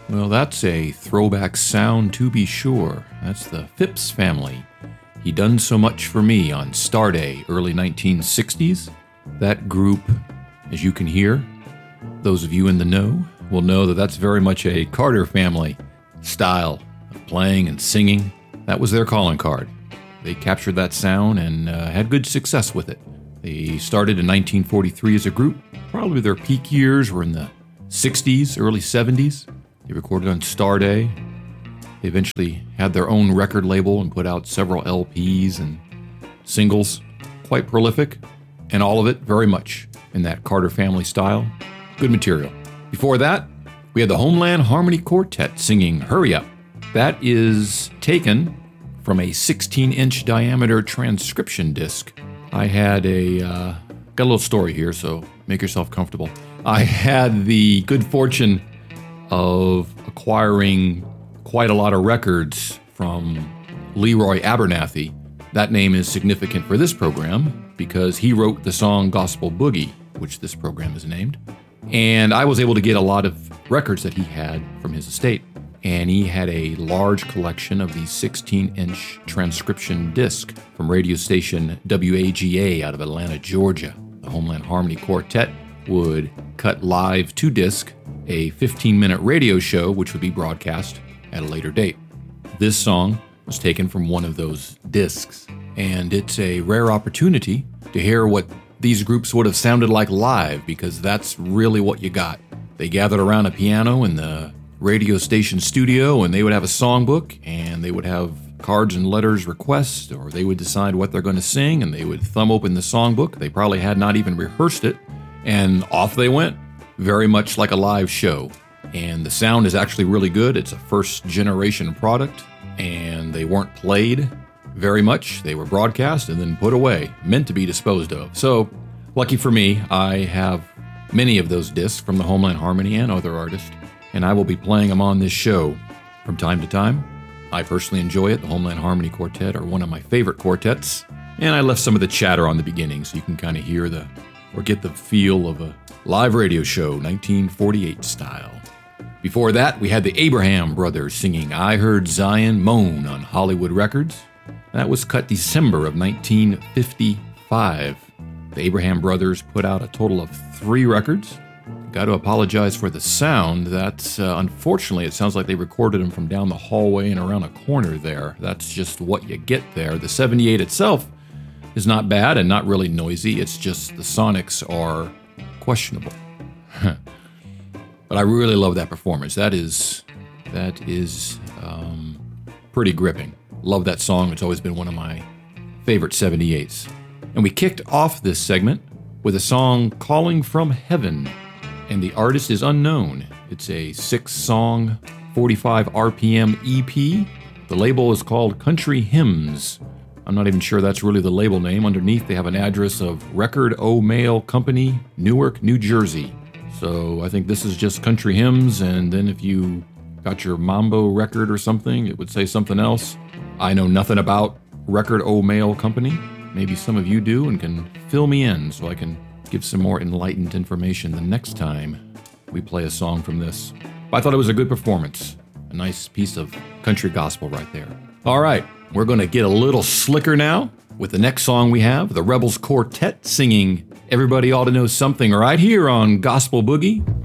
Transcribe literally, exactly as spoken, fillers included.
Well, that's a throwback sound to be sure. That's the Phipps Family. He Done So Much For Me on Star Day, early nineteen sixties. That group, as you can hear, those of you in the know will know that that's very much a Carter Family style of playing and singing. That was their calling card. They captured that sound and uh, had good success with it. They started in nineteen forty-three as a group. Probably their peak years were in the sixties, early seventies. They recorded on Star Day. They eventually had their own record label and put out several L Ps and singles. Quite prolific, and all of it very much in that Carter Family style. Good material. Before that, we had the Homeland Harmony Quartet singing Hurry Up. That is taken from a sixteen-inch diameter transcription disc. I had a, uh, got a little story here, so make yourself comfortable. I had the good fortune of acquiring quite a lot of records from Leroy Abernathy. That name is significant for this program because he wrote the song Gospel Boogie, which this program is named. And I was able to get a lot of records that he had from his estate. And he had a large collection of these sixteen-inch transcription discs from radio station W A G A out of Atlanta, Georgia. The Homeland Harmony Quartet would cut live to disc a fifteen-minute radio show, which would be broadcast at a later date. This song was taken from one of those discs, and it's a rare opportunity to hear what these groups would have sounded like live, because that's really what you got. They gathered around a piano in the radio station studio, and they would have a songbook, and they would have cards and letters requests, or they would decide what they're going to sing, and they would thumb open the songbook. They probably had not even rehearsed it, and off they went. Very much like a live show. And the sound is actually really good. It's a first generation product, and they weren't played very much. They were broadcast and then put away, meant to be disposed of. So, lucky for me, I have many of those discs from the Homeland Harmony and other artists, and I will be playing them on this show from time to time. I personally enjoy it. The Homeland Harmony Quartet are one of my favorite quartets, and I left some of the chatter on the beginning so you can kind of hear the, or get the feel of a live radio show, nineteen forty-eight style. Before that, we had the Abraham Brothers singing I Heard Zion Moan on Hollywood Records. That was cut December of nineteen fifty-five. The Abraham Brothers put out a total of three records. Got to apologize for the sound. That's, uh, unfortunately, it sounds like they recorded them from down the hallway and around a corner there. That's just what you get there. The seventy-eight itself is not bad and not really noisy. It's just the sonics are questionable. But I really love that performance. That is, that is um, pretty gripping. Love that song. It's always been one of my favorite seventy-eights. And we kicked off this segment with a song Calling From Heaven. And the artist is unknown. It's a six-song, forty-five R P M E P. The label is called Country Hymns. I'm not even sure that's really the label name. Underneath, they have an address of Record O Mail Company, Newark, New Jersey. So I think this is just Country Hymns, and then if you got your Mambo record or something, it would say something else. I know nothing about Record O Mail Company. Maybe some of you do and can fill me in so I can give some more enlightened information the next time we play a song from this. But I thought it was a good performance. A nice piece of country gospel right there. All right, we're going to get a little slicker now with the next song we have, the Rebels Quartet singing Everybody Ought to Know Something right here on Gospel Boogie.